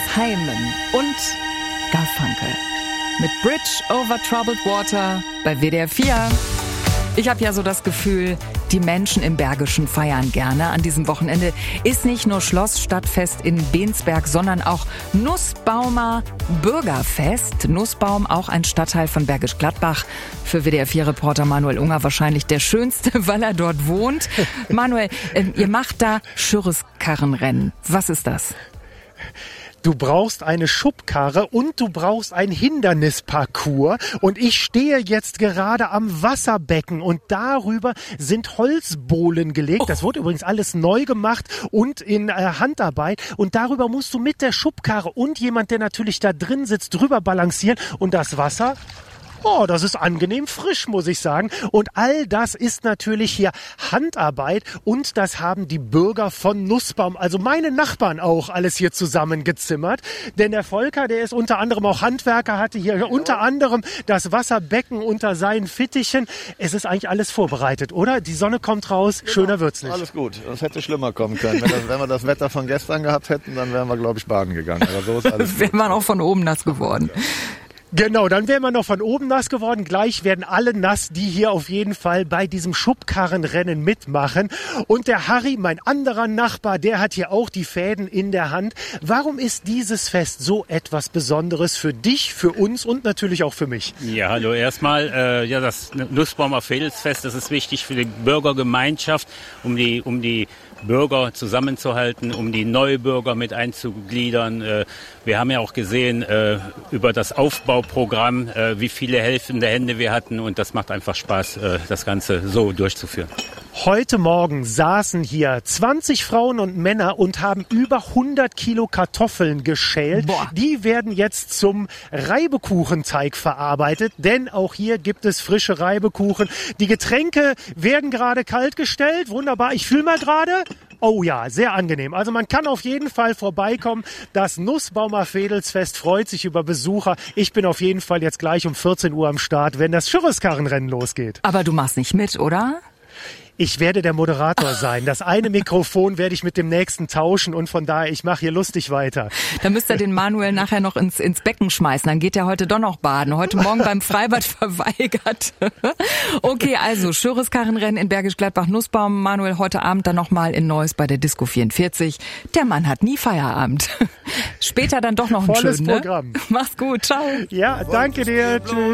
Heimen und Garfunkel. Mit Bridge over Troubled Water bei WDR 4. Ich habe ja so das Gefühl, die Menschen im Bergischen feiern gerne. An diesem Wochenende ist nicht nur Schlossstadtfest in Bensberg, sondern auch Nussbaumer Bürgerfest. Nussbaum, auch ein Stadtteil von Bergisch Gladbach. Für WDR 4-Reporter Manuel Unger wahrscheinlich der schönste, weil er dort wohnt. Manuel, ihr macht da Schürreskarrenrennen. Was ist das? Du brauchst eine Schubkarre und du brauchst ein Hindernisparcours. Und ich stehe jetzt gerade am Wasserbecken und darüber sind Holzbohlen gelegt. Das wurde übrigens alles neu gemacht und in Handarbeit. Und darüber musst du mit der Schubkarre und jemand, der natürlich da drin sitzt, drüber balancieren. Und das Wasser... Oh, das ist angenehm frisch, muss ich sagen. Und all das ist natürlich hier Handarbeit und das haben die Bürger von Nussbaum, also meine Nachbarn auch, alles hier zusammengezimmert. Denn der Volker, der ist unter anderem auch Handwerker, hatte hier unter anderem das Wasserbecken unter seinen Fittichen. Es ist eigentlich alles vorbereitet, oder? Die Sonne kommt raus, genau. Schöner wird's nicht. Alles gut, das hätte schlimmer kommen können. Wenn wir das Wetter von gestern gehabt hätten, dann wären wir, glaube ich, baden gegangen. Aber so ist alles gut. Wäre man auch von oben nass geworden. Genau, dann wären wir noch von oben nass geworden. Gleich werden alle nass, die hier auf jeden Fall bei diesem Schubkarrenrennen mitmachen. Und der Harry, mein anderer Nachbar, der hat hier auch die Fäden in der Hand. Warum ist dieses Fest so etwas Besonderes für dich, für uns und natürlich auch für mich? Ja, hallo erstmal. Das Nussbaumer Fädelsfest, das ist wichtig für die Bürgergemeinschaft, um die Bürger zusammenzuhalten, um die Neubürger mit einzugliedern. Wir haben ja auch gesehen über das Aufbauprogramm, wie viele helfende Hände wir hatten und das macht einfach Spaß, das Ganze so durchzuführen. Heute Morgen saßen hier 20 Frauen und Männer und haben über 100 Kilo Kartoffeln geschält. Boah. Die werden jetzt zum Reibekuchenteig verarbeitet, denn auch hier gibt es frische Reibekuchen. Die Getränke werden gerade kalt gestellt. Wunderbar, ich fühle mal gerade. Oh ja, sehr angenehm. Also man kann auf jeden Fall vorbeikommen. Das Nussbaumer Fädelsfest freut sich über Besucher. Ich bin auf jeden Fall jetzt gleich um 14 Uhr am Start, wenn das Schürreskarrenrennen losgeht. Aber du machst nicht mit, oder? Ich werde der Moderator sein. Das eine Mikrofon werde ich mit dem nächsten tauschen und von daher, ich mache hier lustig weiter. Da müsst ihr den Manuel nachher noch ins Becken schmeißen. Dann geht er heute doch noch baden. Heute Morgen beim Freibad verweigert. Okay, also Schürreskarrenrennen in Bergisch Gladbach Nussbaum. Manuel heute Abend dann nochmal in Neuss bei der Disco 44. Der Mann hat nie Feierabend. Später dann doch noch ein volles schönen, Programm. Ne? Mach's gut, ciao. Ja, danke dir. Tschüss.